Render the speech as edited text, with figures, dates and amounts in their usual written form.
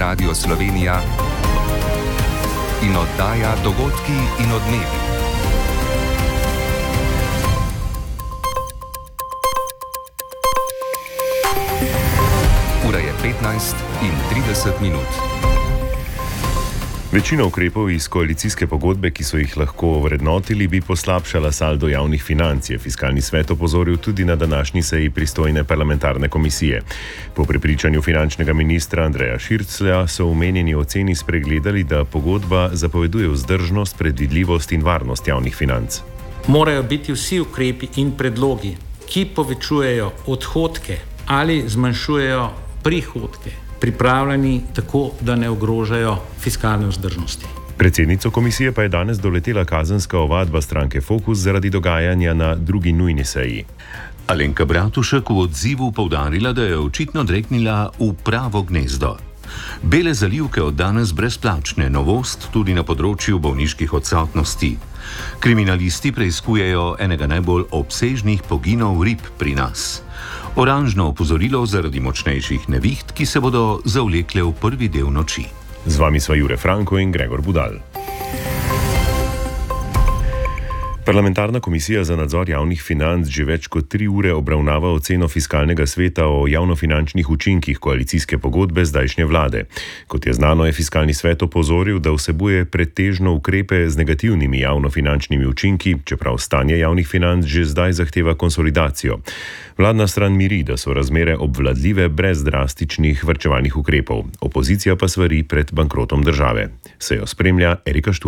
Radio Slovenija in oddaja Dogodki in odmevi. Ura je 15:30. Večina ukrepov iz koalicijske pogodbe, ki so jih lahko ovrednotili, bi poslabšala saldo javnih financ, je Fiskalni svet opozoril tudi na današnji seji pristojne parlamentarne komisije. Po prepričanju finančnega ministra Andreja Širclja so v omenjeni oceni spregledali, da pogodba zapoveduje vzdržnost, predvidljivost in varnost javnih financ. Morajo biti vsi ukrepi in predlogi, ki povečujejo odhodke ali zmanjšujejo prihodke, pripravljeni tako, da ne ogrožajo fiskalne vzdržnosti. Predsednico komisije pa je danes doletela kazenska ovadba stranke Fokus zaradi dogajanja na drugi nujni seji. Alenka Bratušek v odzivu poudarila, da je očitno dreknila v pravo gnezdo. Bele zalivke od danes brezplačne, novost tudi na področju bolniških odsotnosti. Kriminalisti preiskujejo enega najbolj obsežnih poginov rib pri nas. Oranžno opozorilo zaradi močnejših neviht, ki se bodo zavlekle v prvi del noči. Z vami sva Jure Franko in Gregor Budal. Parlamentarna komisija za nadzor javnih financ že več kot 3 ure obravnava oceno Fiskalnega sveta o javnofinančnih učinkih koalicijske pogodbe zdajšnje vlade. Kot je znano, je Fiskalni svet opozoril, da vsebuje pretežno ukrepe z negativnimi javnofinančnimi učinki, čeprav stanje javnih financ že zdaj zahteva konsolidacijo. Vladna stran miri, da so razmere obvladljive brez drastičnih varčevalnih ukrepov. Opozicija pa svari pred bankrotom države. Sejo spremlja Erika Štur.